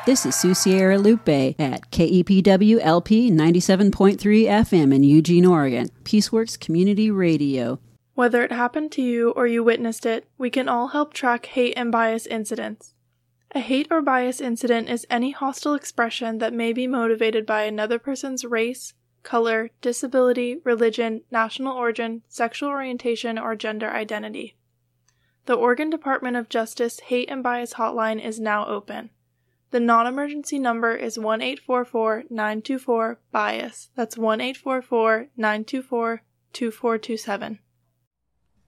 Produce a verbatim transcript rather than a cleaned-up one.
This is Sue Sierra Lupe at K E P W L P ninety-seven point three F M in Eugene, Oregon, Peaceworks Community Radio. Whether it happened to you or you witnessed it, we can all help track hate and bias incidents. A hate or bias incident is any hostile expression that may be motivated by another person's race, color, disability, religion, national origin, sexual orientation, or gender identity. The Oregon Department of Justice Hate and Bias Hotline is now open. The non-emergency number is one eight four four, nine two four, B I A S. That's one eight four four, nine two four, two four two seven.